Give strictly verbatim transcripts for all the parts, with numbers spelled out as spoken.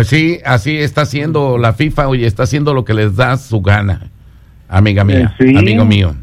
Pues sí, así está haciendo la FIFA, oye, está haciendo lo que les da su gana, amiga mía, sí. amigo mío.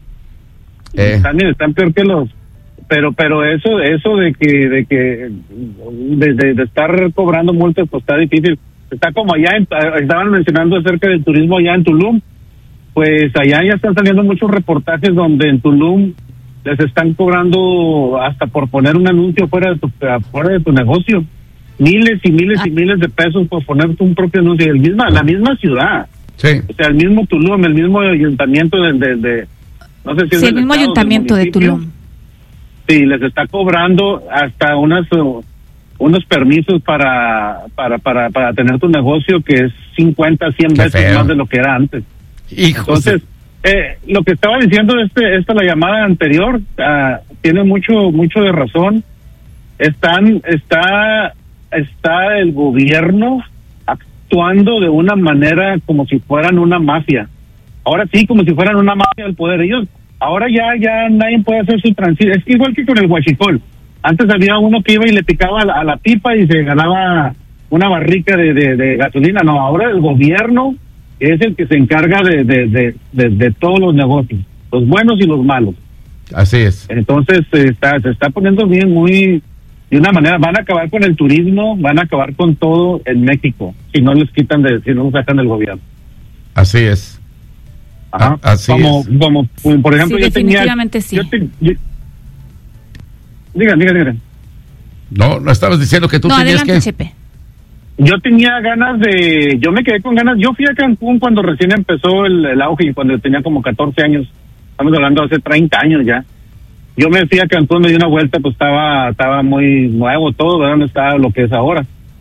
Eh. Están, están peor que los, pero pero eso eso de que de que de, de, de estar cobrando multas pues está difícil. Está como allá, en, estaban mencionando acerca del turismo allá en Tulum, pues allá ya están saliendo muchos reportajes donde en Tulum les están cobrando hasta por poner un anuncio fuera de tu fuera de tu negocio. Miles y miles ah. y miles de pesos por poner un propio anuncio. El misma, la misma ciudad. Sí. O sea, el mismo Tulum, el mismo ayuntamiento de... de, de no sé si sí, es el mismo estado, ayuntamiento de Tulum. Sí, les está cobrando hasta unas unos permisos para para para para tener tu negocio que es cincuenta, cien Qué veces feo. más de lo que era antes. Hijos. Entonces, eh, lo que estaba diciendo este esta la llamada anterior uh, tiene mucho mucho de razón. Están está está el gobierno actuando de una manera como si fueran una mafia. Ahora sí, como si fueran una mafia del poder. Ellos, ahora ya ya nadie puede hacer su transición. Es igual que con el huachicol. Antes había uno que iba y le picaba a la, a la pipa y se ganaba una barrica de, de, de gasolina. No, ahora el gobierno es el que se encarga de, de, de, de, de todos los negocios, los buenos y los malos. Así es. Entonces se está, se está poniendo bien, muy... de una manera, van a acabar con el turismo, van a acabar con todo en México, si no les quitan, de, si no los sacan del gobierno. Así es. Ajá. Ah, así como, es. como, por ejemplo, sí, yo tenía... definitivamente sí. Yo te, yo, digan, digan, digan. No, no estabas diciendo que tú no, tenías adelante, que... Chepe. Yo tenía ganas de... Yo me quedé con ganas... Yo fui a Cancún cuando recién empezó el, el auge, cuando tenía como catorce años. Estamos hablando hace treinta años ya. Yo me fui a Cancún, me di una vuelta, pues estaba estaba muy nuevo todo, ¿verdad? No estaba lo que es ahora.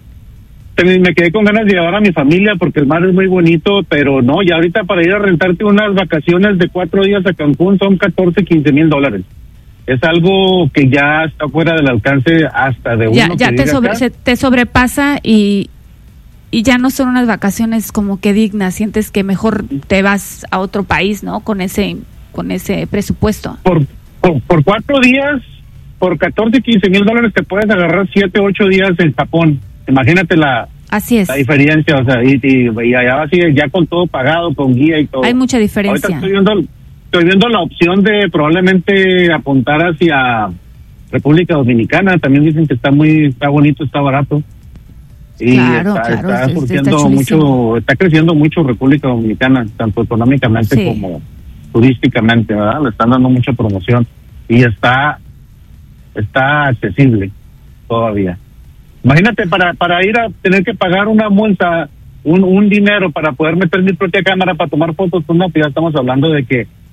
Me quedé con ganas de llevar a mi familia porque el mar es muy bonito, pero no, ya ahorita para ir a rentarte unas vacaciones de cuatro días a Cancún son catorce, quince mil dólares. Es algo que ya está fuera del alcance hasta de uno. Ya, ya que te, sobre, acá. se, te sobrepasa y, y ya no son unas vacaciones como que dignas. Sientes que mejor te vas a otro país, ¿no? Con ese, con ese presupuesto. Por, por, por cuatro días, por catorce, quince mil dólares te puedes agarrar siete, ocho días en Japón. Imagínate la, Así es. la diferencia, o sea, y, y, y allá así, ya con todo pagado, con guía y todo. Hay mucha diferencia. Ahorita estoy viendo, estoy viendo la opción de probablemente apuntar hacia República Dominicana. También dicen que está muy, está bonito, está barato. Y claro, está, claro, está, es, surgiendo está mucho, está creciendo mucho República Dominicana, tanto económicamente sí. como turísticamente, ¿verdad? Le están dando mucha promoción y está, está accesible todavía. Imagínate para para ir a tener que pagar una multa, un, un dinero para poder meter mi propia cámara para tomar fotos, pues no, pues ya estamos hablando de que